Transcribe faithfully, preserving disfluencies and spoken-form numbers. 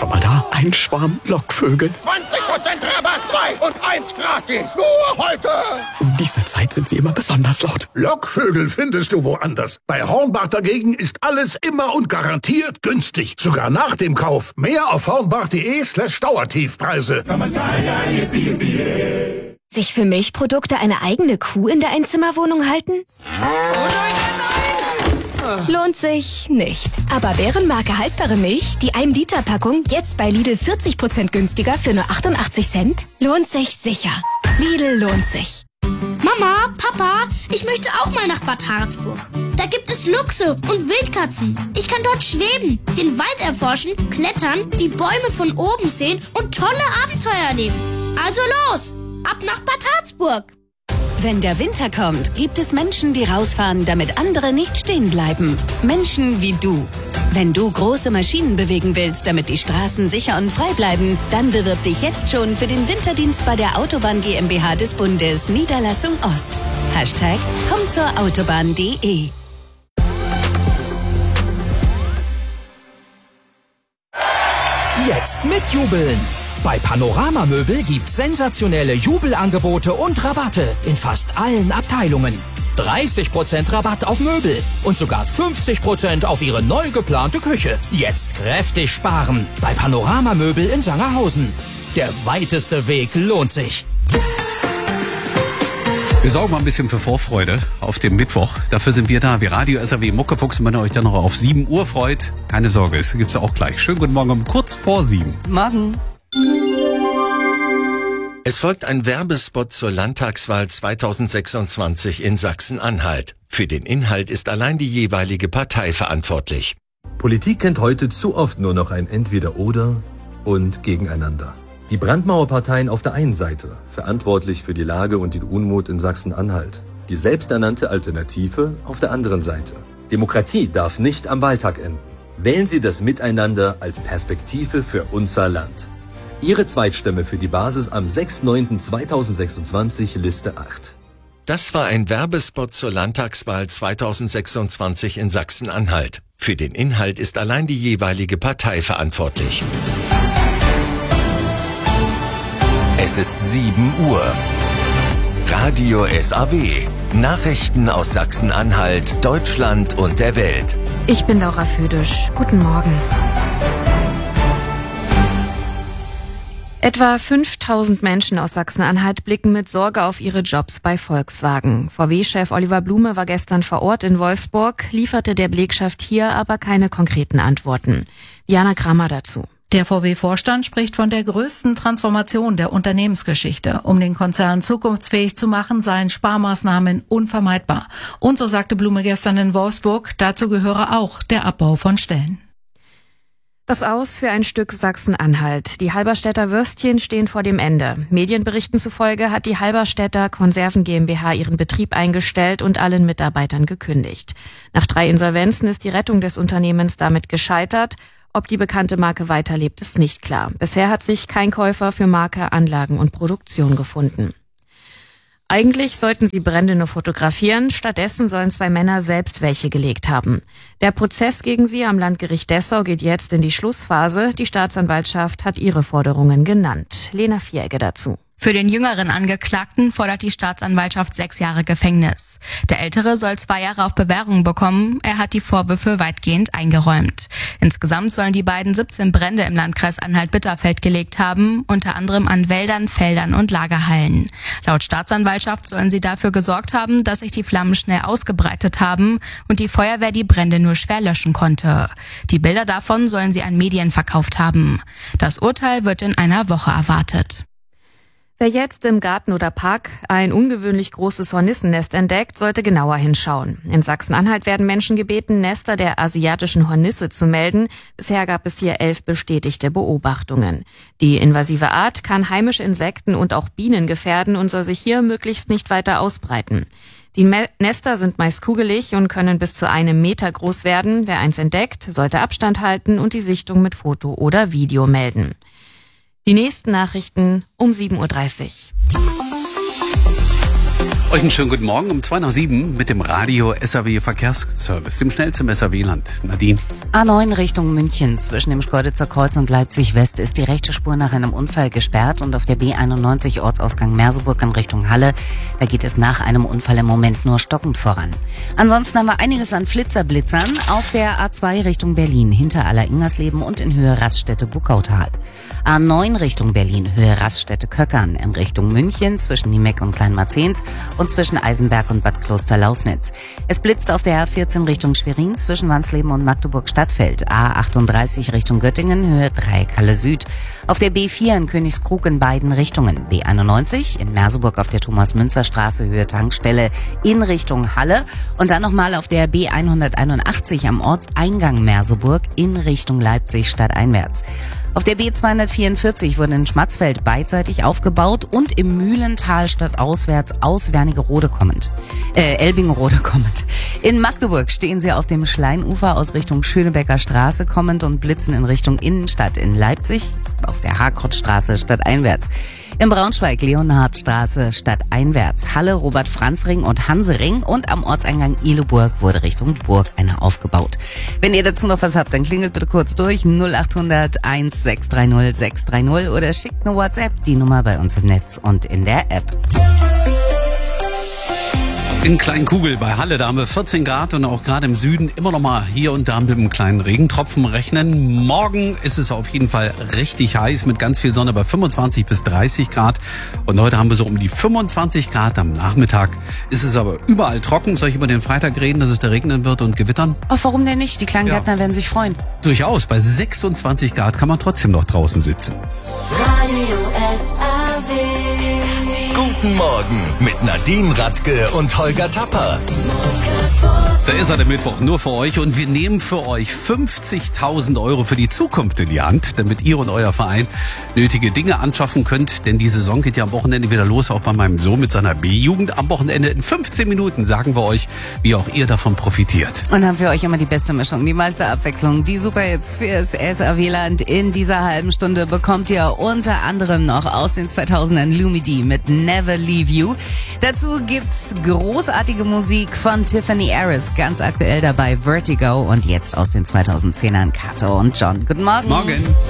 Schon mal da? Ein Schwarm Lockvögel. zwanzig Prozent Rabatt, zwei und eins gratis. Nur heute. Um diese Zeit sind sie immer besonders laut. Lockvögel findest du woanders. Bei Hornbach dagegen ist alles immer und garantiert günstig. Sogar nach dem Kauf. Mehr auf hornbach.de slash Dauertiefpreise. Sich für Milchprodukte eine eigene Kuh in der Einzimmerwohnung halten? Lohnt sich nicht. Aber Bärenmarke haltbare Milch, die ein Liter Packung, jetzt bei Lidl vierzig Prozent günstiger für nur achtundachtzig Cent? Lohnt sich sicher. Lidl lohnt sich. Mama, Papa, ich möchte auch mal nach Bad Harzburg. Da gibt es Luchse und Wildkatzen. Ich kann dort schweben, den Wald erforschen, klettern, die Bäume von oben sehen und tolle Abenteuer erleben. Also los, ab nach Bad Harzburg. Wenn der Winter kommt, gibt es Menschen, die rausfahren, damit andere nicht stehen bleiben. Menschen wie du. Wenn du große Maschinen bewegen willst, damit die Straßen sicher und frei bleiben, dann bewirb dich jetzt schon für den Winterdienst bei der Autobahn GmbH des Bundes, Niederlassung Ost. Hashtag komm zur Autobahn.de. Jetzt mitjubeln! Bei Panorama Möbel gibt's sensationelle Jubelangebote und Rabatte in fast allen Abteilungen. dreißig Prozent Rabatt auf Möbel und sogar fünfzig Prozent auf Ihre neu geplante Küche. Jetzt kräftig sparen bei Panorama Möbel in Sangerhausen. Der weiteste Weg lohnt sich. Wir sorgen mal ein bisschen für Vorfreude auf dem Mittwoch. Dafür sind wir da, wie Radio S R W Muckefuchs. Und wenn ihr euch dann noch auf sieben Uhr freut, keine Sorge, es gibt's auch gleich. Schönen guten Morgen um kurz vor sieben. Morgen. Es folgt ein Werbespot zur Landtagswahl zweitausendsechsundzwanzig in Sachsen-Anhalt. Für den Inhalt ist allein die jeweilige Partei verantwortlich. Politik kennt heute zu oft nur noch ein Entweder-Oder und Gegeneinander. Die Brandmauerparteien auf der einen Seite, verantwortlich für die Lage und den Unmut in Sachsen-Anhalt. Die selbsternannte Alternative auf der anderen Seite. Demokratie darf nicht am Wahltag enden. Wählen Sie das Miteinander als Perspektive für unser Land. Ihre Zweitstimme für die Basis am sechster neunter zweitausendsechsundzwanzig, Liste acht. Das war ein Werbespot zur Landtagswahl zweitausendsechsundzwanzig in Sachsen-Anhalt. Für den Inhalt ist allein die jeweilige Partei verantwortlich. Es ist sieben Uhr. Radio S A W. Nachrichten aus Sachsen-Anhalt, Deutschland und der Welt. Ich bin Laura Födisch. Guten Morgen. Etwa fünftausend Menschen aus Sachsen-Anhalt blicken mit Sorge auf ihre Jobs bei Volkswagen. V W-Chef Oliver Blume war gestern vor Ort in Wolfsburg, lieferte der Belegschaft hier aber keine konkreten Antworten. Diana Kramer dazu. Der V W-Vorstand spricht von der größten Transformation der Unternehmensgeschichte. Um den Konzern zukunftsfähig zu machen, seien Sparmaßnahmen unvermeidbar. Und so sagte Blume gestern in Wolfsburg, dazu gehöre auch der Abbau von Stellen. Das Aus für ein Stück Sachsen-Anhalt. Die Halberstädter Würstchen stehen vor dem Ende. Medienberichten zufolge hat die Halberstädter Konserven GmbH ihren Betrieb eingestellt und allen Mitarbeitern gekündigt. Nach drei Insolvenzen ist die Rettung des Unternehmens damit gescheitert. Ob die bekannte Marke weiterlebt, ist nicht klar. Bisher hat sich kein Käufer für Marke, Anlagen und Produktion gefunden. Eigentlich sollten sie Brände nur fotografieren, stattdessen sollen zwei Männer selbst welche gelegt haben. Der Prozess gegen sie am Landgericht Dessau geht jetzt in die Schlussphase. Die Staatsanwaltschaft hat ihre Forderungen genannt. Lena Vieregge dazu. Für den jüngeren Angeklagten fordert die Staatsanwaltschaft sechs Jahre Gefängnis. Der Ältere soll zwei Jahre auf Bewährung bekommen. Er hat die Vorwürfe weitgehend eingeräumt. Insgesamt sollen die beiden siebzehn Brände im Landkreis Anhalt-Bitterfeld gelegt haben, unter anderem an Wäldern, Feldern und Lagerhallen. Laut Staatsanwaltschaft sollen sie dafür gesorgt haben, dass sich die Flammen schnell ausgebreitet haben und die Feuerwehr die Brände nur schwer löschen konnte. Die Bilder davon sollen sie an Medien verkauft haben. Das Urteil wird in einer Woche erwartet. Wer jetzt im Garten oder Park ein ungewöhnlich großes Hornissennest entdeckt, sollte genauer hinschauen. In Sachsen-Anhalt werden Menschen gebeten, Nester der asiatischen Hornisse zu melden. Bisher gab es hier elf bestätigte Beobachtungen. Die invasive Art kann heimische Insekten und auch Bienen gefährden und soll sich hier möglichst nicht weiter ausbreiten. Die Me- Nester sind meist kugelig und können bis zu einem Meter groß werden. Wer eins entdeckt, sollte Abstand halten und die Sichtung mit Foto oder Video melden. Die nächsten Nachrichten um sieben Uhr dreißig. Euch einen schönen guten Morgen um zwei nach sieben mit dem Radio S A W Verkehrsservice, dem schnellsten S A W-Land. Nadine. A neun Richtung München. Zwischen dem Schkeuditzer Kreuz und Leipzig West ist die rechte Spur nach einem Unfall gesperrt und auf der B einundneunzig Ortsausgang Merseburg in Richtung Halle. Da geht es nach einem Unfall im Moment nur stockend voran. Ansonsten haben wir einiges an Flitzerblitzern auf der A zwei Richtung Berlin, hinter Aller-Ingersleben und in Höhe Raststätte Buckautal. A neun Richtung Berlin, Höhe Raststätte Köckern, in Richtung München zwischen Niemeck und Kleinmarzens und zwischen Eisenberg und Bad Kloster-Lausnitz. Es blitzt auf der A vierzehn Richtung Schwerin zwischen Wansleben und Magdeburg-Stadtfeld. A achtunddreißig Richtung Göttingen, Höhe Dreieck Halle Süd. Auf der B vier in Königskrug in beiden Richtungen. B einundneunzig in Merseburg auf der Thomas-Münzer-Straße, Höhe Tankstelle in Richtung Halle. Und dann nochmal auf der B hunderteinundachtzig am Ortseingang Merseburg in Richtung Leipzig stadteinwärts. Auf der B zweihundertvierundvierzig wurde in Schmatzfeld beidseitig aufgebaut und im Mühlental stadtauswärts aus Wernigerode kommend. Äh, Elbingerode kommend. In Magdeburg stehen sie auf dem Schleinufer aus Richtung Schönebecker Straße kommend und blitzen in Richtung Innenstadt. In Leipzig auf der Harkrottstraße stadteinwärts. In Braunschweig Leonhardstraße stadteinwärts. Halle, Robert-Franz-Ring und Hansering und am Ortseingang Ihleburg wurde Richtung Burg einer aufgebaut. Wenn ihr dazu noch was habt, dann klingelt bitte kurz durch null achthundert eins sechs drei null sechs drei null oder schickt eine WhatsApp, die Nummer bei uns im Netz und in der App. In Kleinkugel bei Halle, da haben wir vierzehn Grad und auch gerade im Süden immer noch mal hier und da mit einem kleinen Regentropfen rechnen. Morgen ist es auf jeden Fall richtig heiß mit ganz viel Sonne bei fünfundzwanzig bis dreißig Grad. Und heute haben wir so um die fünfundzwanzig Grad. Am Nachmittag ist es aber überall trocken. Soll ich über den Freitag reden, dass es da regnen wird und gewittern? Oh, warum denn nicht? Die Kleingärtner Ja. werden sich freuen. Durchaus, bei sechsundzwanzig Grad kann man trotzdem noch draußen sitzen. Radio S A W. Guten Morgen mit Nadine Radke und Holger Tapper. Da ist er, der Mittwoch, nur für euch. Und wir nehmen für euch fünfzigtausend Euro für die Zukunft in die Hand, damit ihr und euer Verein nötige Dinge anschaffen könnt. Denn die Saison geht ja am Wochenende wieder los, auch bei meinem Sohn mit seiner B-Jugend. Am Wochenende in fünfzehn Minuten sagen wir euch, wie auch ihr davon profitiert. Und haben für euch immer die beste Mischung, die meiste Abwechslung, die Superhits fürs S A W-Land. In dieser halben Stunde bekommt ihr unter anderem noch aus den zweitausendern Lumidee mit Never Leave You. Dazu gibt's großartige Musik von Tiffany Harris, ganz aktuell dabei Vertigo und jetzt aus den zweitausendzehnern Kato und John. Guten Morgen. Morgen.